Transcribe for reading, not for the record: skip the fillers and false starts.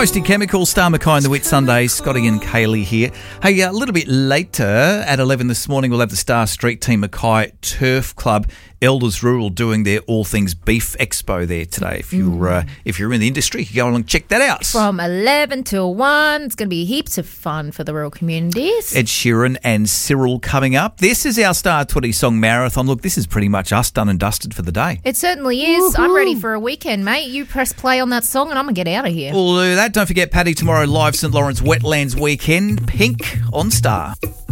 Toasty Chemical, Star Mackay and the Whitsundays, Scotty and Kaylee here. Hey, a little bit later at 11 this morning, we'll have the Star Street Team Mackay Turf Club, Elders Rural, doing their All Things Beef Expo there today. If you're in the industry, you can go along and check that out. From 11 till 1, it's going to be heaps of fun for the rural communities. Ed Sheeran and Cyril coming up. This is our Star 20 Song Marathon. Look, this is pretty much us done and dusted for the day. It certainly is. Woo-hoo. I'm ready for a weekend, mate. You press play on that song and I'm going to get out of here. We'll do that. Don't forget, Paddy, tomorrow live St Lawrence Wetlands Weekend. Pink on Star.